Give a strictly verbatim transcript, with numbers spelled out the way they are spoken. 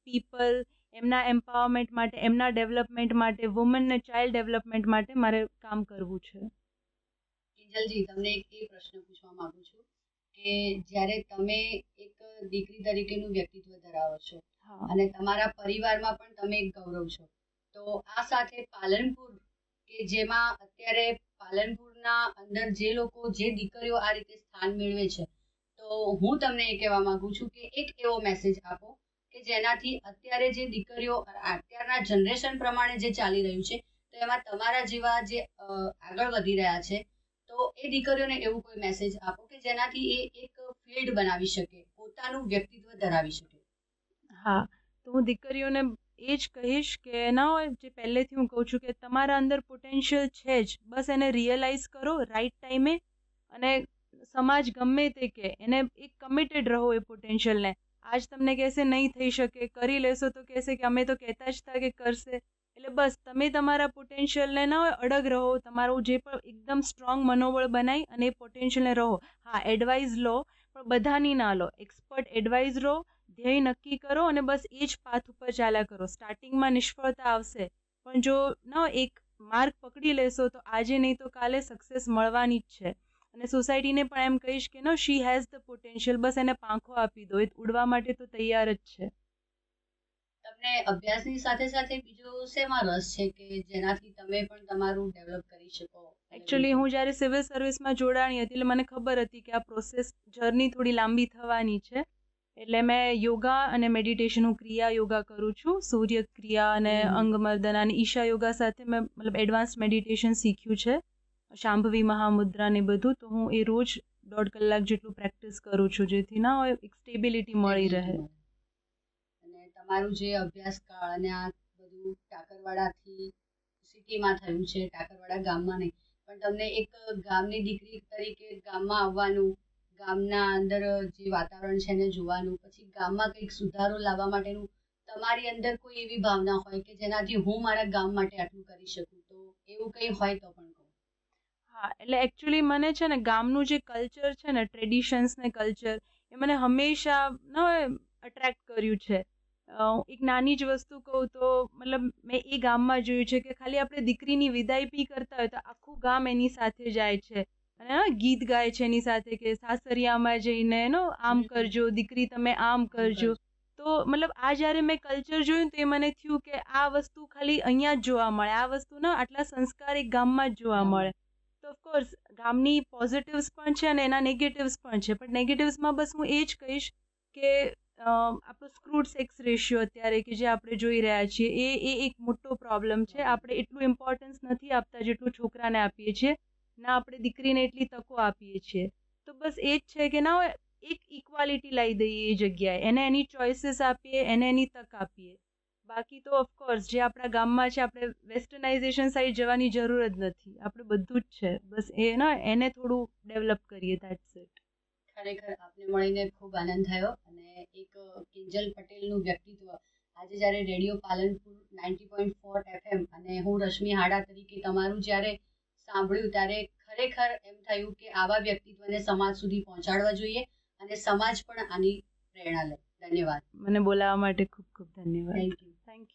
People, એમના empowerment માટે, એમના ડેવલપમેન્ટ માટે, વુમન ને ચાઇલ્ડ ડેવલપમેન્ટ માટે મારે કામ કરવું છે. કિંજલજી, તમને એક એ પ્રશ્ન પૂછવા માંગુ છું કે જ્યારે તમે એક દીકરી તરીકેનું વ્યક્તિત્વ ધરાવો છો અને તમારા પરિવારમાં પણ તમે એક ગૌરવ છો, તો આ સાથે પાલનપુર કે જેમાં અત્યારે પાલનપુરના અંદર જે લોકો જે દીકરીઓ આ રીતે સ્થાન મેળવે છે, તો હું તમને એ કહેવા માંગુ છું કે એક એવો મેસેજ આપો કે જેનાથી અત્યારે જે દીકરીઓ અત્યારના જનરેશન પ્રમાણે જે ચાલી રહ્યું છે, તો એમાં તમારા જેવા જે આગળ વધી રહ્યા છે, તો એ દીકરીઓને એવું કોઈ મેસેજ આપો કે જેનાથી એ એક ફિલ્ડ બનાવી શકે, પોતાનું વ્યક્તિત્વ ધરાવી શકે. હા, તો હું દીકરીઓને એ જ કહીશ કે ના હોય, જે પહેલેથી હું કહું છું કે તમારા અંદર પોટેન્શિયલ છે જ, બસ એને રિયલાઇઝ કરો રાઈટ ટાઈમે. અને સમાજ ગમે તે કે એને એક કમિટેડ રહો એ પોટેન્શિયલને. આજ તમને કહેશે નહીં થઈ શકે, કરી લેશો તો કહેશે કે અમે તો કહેતા જ હતા કે કરશે. એટલે બસ તમે તમારા પોટેન્શિયલને ના હોય અડગ રહો, તમારું જે પણ એકદમ સ્ટ્રોંગ મનોબળ બનાવી અને એ પોટેન્શિયલને રહો. હા, એડવાઇસ લો, પણ બધાની ના લો, એક્સપર્ટ એડવાઇસ રહો, ધ્યેય નક્કી કરો અને બસ એ જ પાથ ઉપર ચાલ્યા કરો. સ્ટાર્ટિંગમાં નિષ્ફળતા આવશે, પણ જો ના એક માર્ગ પકડી લેશો તો આજે નહીં તો કાલે સક્સેસ મળવાની જ છે. અને સોસાયટીને પણ એમ કહીશ કે નો શી હેઝ ધ પોટેન્શિયલ, બસ એને પાંખો આપી દો, એ ઉડવા માટે તો તૈયાર જ છે. તમને અભ્યાસની સાથે સાથે બીજો શેમાં રસ છે કે જેનાથી તમે પણ તમારું ડેવલપ કરી શકો? એકચ્યુઅલી હું જ્યારે સિવિલ સર્વિસમાં જોડાણી હતી એટલે મને ખબર હતી કે આ પ્રોસેસ જર્ની થોડી લાંબી થવાની છે. એટલે મેં યોગા અને મેડિટેશન, હું ક્રિયા યોગા કરું છું, સૂર્ય ક્રિયા અને અંગમર્દન અને ઈશા યોગા સાથે મેં મતલબ એડવાન્સ મેડિટેશન શીખ્યું છે, શાંભવી મહામુદ્રા ને બધું. તો હું એ રોજ દોઢ કલાક જેટલું પ્રેક્ટિસ કરું છું, જેથી ના હોય એક સ્ટેબિલિટી મળી રહે. અને તમારું જે અભ્યાસકાળ અને આ બધું ટાકરવાડાથી સિટીમાં થયું છે, ટાકરવાડા ગામમાં નહીં, પણ તમને એક ગામની દીકરી તરીકે ગામમાં આવવાનું, ગામના અંદર જે વાતાવરણ છે એને જોવાનું, પછી ગામમાં કંઈક સુધારો લાવવા માટેનું તમારી અંદર કોઈ એવી ભાવના હોય કે જેનાથી હું મારા ગામ માટે આટલું કરી શકું, તો એવું કંઈ હોય તો પણ કહો. હા, એટલે એકચ્યુઅલી મને છે ને ગામનું જે કલ્ચર છે ને, ટ્રેડિશન્સ ને કલ્ચર, એ મને હંમેશા ન અટ્રેક્ટ કર્યું છે. એક નાની જ વસ્તુ કહું તો મતલબ મેં એ ગામમાં જોયું છે કે ખાલી આપણે દીકરીની વિદાય બી કરતા હોય તો આખું ગામ એની સાથે જાય છે અને ગીત ગાય છે એની સાથે કે સાસરિયામાં જઈને એનો આમ કરજો દીકરી, તમે આમ કરજો. તો મતલબ આ જ્યારે મેં કલ્ચર જોયું તો એ મને થયું કે આ વસ્તુ ખાલી અહીંયા જ જોવા મળે, આ વસ્તુ ના આટલા સંસ્કાર એક ગામમાં જ જોવા મળે. તો ઓફકોર્સ ગામની પોઝિટિવ્સ પણ છે અને એના નેગેટિવ્સ પણ છે, પણ નેગેટિવ્સમાં બસ હું એ જ કહીશ કે આપણો સ્ક્રૂડ સેક્સ રેશિયો અત્યારે કે જે આપણે જોઈ રહ્યા છીએ એ એ એક મોટો પ્રોબ્લેમ છે. આપણે એટલું ઇમ્પોર્ટન્સ નથી આપતા જેટલું છોકરાને આપીએ છીએ, ના આપણે દીકરીને એટલી તકો આપીએ છીએ. તો બસ એ જ છે કે ના એક ઇક્વાલિટી લાવી દઈએ એ જગ્યાએ, એને એની ચોઇસીસ આપીએ, એને એની તક આપીએ. બાકી તો ઓફકોર્સ જે આપણા ગામમાં છે આપણે વેસ્ટર્નાઇઝેશન સાઈડ જવાની જરૂર જ નથી, આપણે બધું જ છે, બસ એ ના એને થોડું ડેવલપ કરીએ. That's it. ખરેખર આપને મળીને ખૂબ આનંદ થયો અને એક કિંજલ પટેલનું વ્યક્તિત્વ આજે જ્યારે radio Palanpur ninety point four FM અને હું રશ્મિ હાડા તરીકે તમારું જ્યારે સાંભળ્યું ત્યારે ખરેખર એમ થયું કે આવા વ્યક્તિત્વને સમાજ સુધી પહોંચાડવા જોઈએ અને સમાજ પણ આની પ્રેરણા લે. ધન્યવાદ. મને બોલાવવા માટે ખૂબ ખૂબ ધન્યવાદ. Thank you.